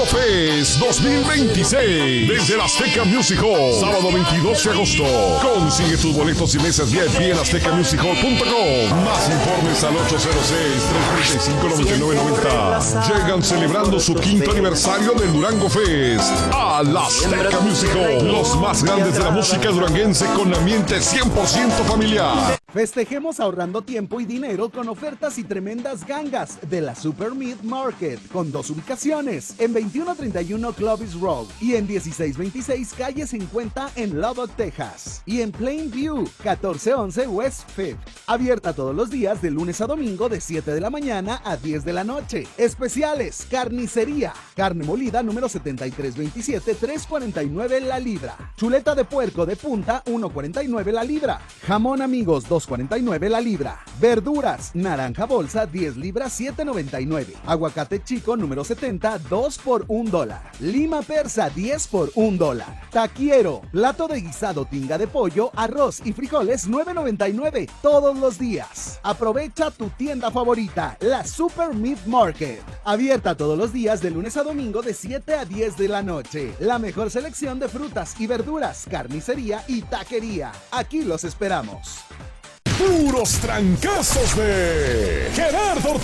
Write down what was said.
Fest 2026 desde la Azteca Music Hall, sábado 22 de agosto. Consigue tus boletos y mesas VIP en aztecamusichall.com. Más informes al 806-335-9990. Llegan celebrando su quinto aniversario del Durango Fest a la Azteca Music Hall. Los más grandes de la música duranguense con ambiente 100% familiar. Festejemos ahorrando tiempo y dinero con ofertas y tremendas gangas de la Super Meat Market, con 2 ubicaciones, en 2131 Clovis Road y en 1626 Calle 50 en Lubbock, Texas, y en Plainview, 1411 West Fifth. Abierta todos los días de lunes a domingo de 7 de la mañana a 10 de la noche. Especiales: carnicería, carne molida número 7327, $3.49 la libra. Chuleta de puerco de punta, $1.49 la libra. Jamón Amigos, $2.49 la libra. Verduras, naranja bolsa, 10 libras, $7.99. Aguacate chico número 70, 2 por $1. Lima persa, 10 por $1. Taquiero, plato de guisado tinga de pollo, arroz y frijoles, $9.99 todos los días. Aprovecha tu tienda favorita, la Super Meat Market. Abierta todos los días de lunes a domingo de 7 a 10 de la noche. La mejor selección de frutas y verduras, carnicería y taquería. Aquí los esperamos. Puros trancazos de Gerardo Ortiz.